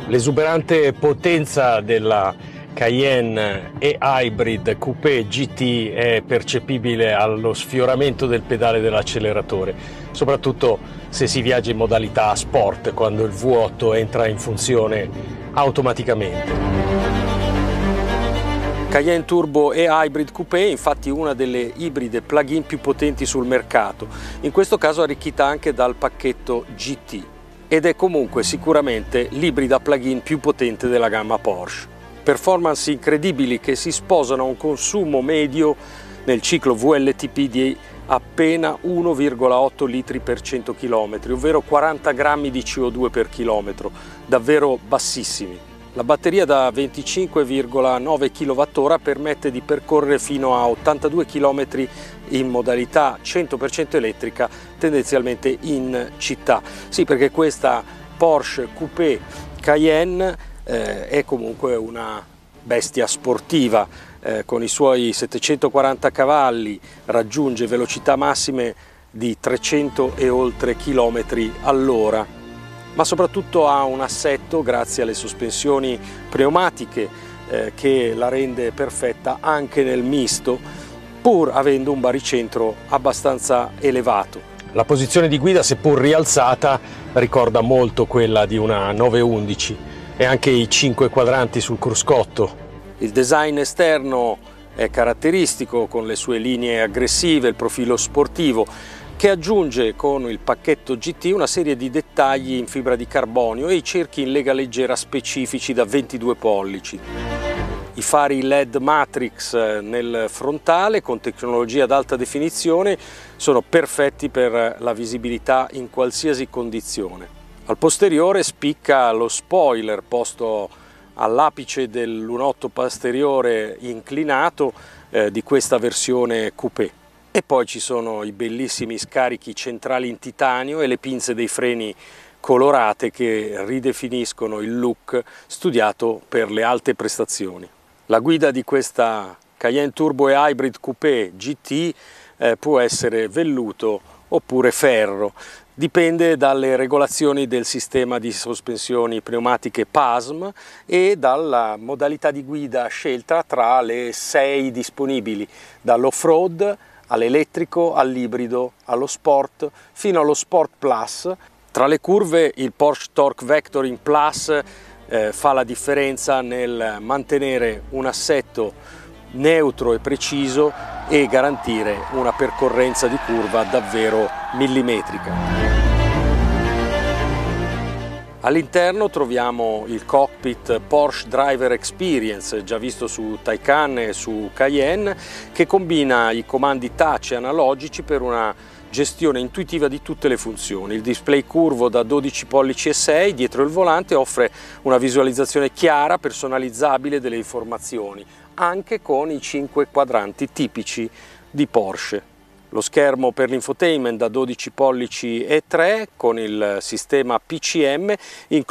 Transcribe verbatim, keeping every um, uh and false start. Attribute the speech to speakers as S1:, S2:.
S1: L'esuberante potenza della Cayenne e-Hybrid Coupé G T è percepibile allo sfioramento del pedale dell'acceleratore, soprattutto se si viaggia in modalità sport, quando il V otto entra in funzione automaticamente. Cayenne Turbo e-Hybrid Coupé è infatti una delle ibride plug-in più potenti sul mercato, in questo caso arricchita anche dal pacchetto G T, ed è comunque sicuramente l'ibrida plug-in più potente della gamma Porsche. Performance incredibili che si sposano a un consumo medio nel ciclo V L T P di appena uno virgola otto litri per cento chilometri, ovvero quaranta grammi di C O due per chilometro, davvero bassissimi. La batteria da venticinque virgola nove chilowattora permette di percorrere fino a ottantadue chilometri in modalità cento per cento elettrica, tendenzialmente in città. Sì, perché questa Porsche Coupé Cayenne eh, è comunque una bestia sportiva, eh, con i suoi settecentoquaranta cavalli raggiunge velocità massime di trecento e oltre chilometri all'ora. Ma soprattutto ha un assetto, grazie alle sospensioni pneumatiche, eh, che la rende perfetta anche nel misto, pur avendo un baricentro abbastanza elevato. La posizione di guida, seppur rialzata, ricorda molto quella di una nove undici, e anche i cinque quadranti sul cruscotto. Il design esterno è caratteristico, con le sue linee aggressive, il profilo sportivo, che aggiunge con il pacchetto G T una serie di dettagli in fibra di carbonio e i cerchi in lega leggera specifici da ventidue pollici. I fari L E D Matrix nel frontale con tecnologia ad alta definizione sono perfetti per la visibilità in qualsiasi condizione. Al posteriore spicca lo spoiler posto all'apice del lunotto posteriore inclinato eh, di questa versione coupé. E poi ci sono i bellissimi scarichi centrali in titanio e le pinze dei freni colorate che ridefiniscono il look studiato per le alte prestazioni. La guida di questa Cayenne Turbo e-Hybrid Coupé G T eh, può essere velluto oppure ferro, dipende dalle regolazioni del sistema di sospensioni pneumatiche P A S M e dalla modalità di guida scelta tra le sei disponibili, dall'off-road all'elettrico, all'ibrido, allo sport, fino allo Sport Plus. Tra le curve il Porsche Torque Vectoring Plus eh, fa la differenza nel mantenere un assetto neutro e preciso e garantire una percorrenza di curva davvero millimetrica. All'interno troviamo il cockpit Porsche Driver Experience, già visto su Taycan e su Cayenne, che combina i comandi touch e analogici per una gestione intuitiva di tutte le funzioni. Il display curvo da dodici pollici e sei dietro il volante offre una visualizzazione chiara, personalizzabile delle informazioni, anche con i cinque quadranti tipici di Porsche. Lo schermo per l'infotainment da dodici pollici e tre con il sistema P C M